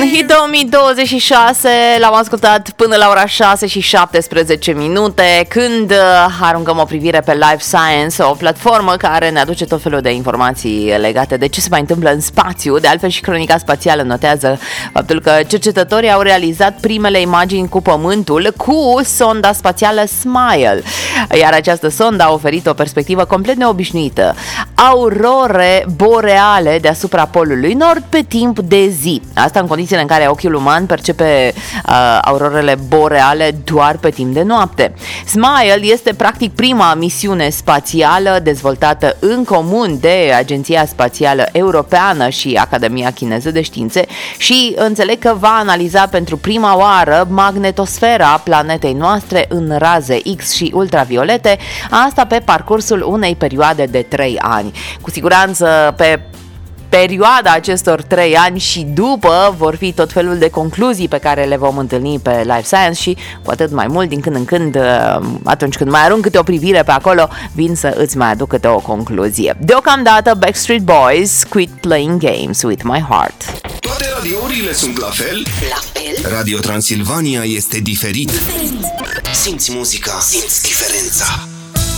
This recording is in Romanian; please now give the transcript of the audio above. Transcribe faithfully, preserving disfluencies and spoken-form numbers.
Hit două mii douăzeci și șase l-am ascultat până la ora șase și șaptesprezece minute, când aruncăm o privire pe Life Science, o platformă care ne aduce tot felul de informații legate de ce se mai întâmplă în spațiu. De altfel și Cronica Spațială notează faptul că cercetătorii au realizat primele imagini cu Pământul cu sonda spațială Smile, iar această sondă a oferit o perspectivă complet neobișnuită: aurore boreale deasupra polului nord pe timp de zi. Asta în condițiile în care ochiul uman percepe uh, aurorele boreale doar pe timp de noapte. Smile este practic prima misiune spațială dezvoltată în comun de Agenția Spațială Europeană și Academia Chineză de Științe și înțeleg că va analiza pentru prima oară magnetosfera planetei noastre în raze X și ultraviolete, asta pe parcursul unei perioade de trei ani. Cu siguranță pe perioada acestor trei ani și după vor fi tot felul de concluzii pe care le vom întâlni pe Life Science și cu atât mai mult din când în când, atunci când mai arunc câte o privire pe acolo, vin să îți mai aduc câte o concluzie. Deocamdată Backstreet Boys, Quit Playing Games With My Heart. Toate radiourile sunt la fel? La fel? Radio Transilvania este diferit. Diferit. Simți muzica, simți diferența.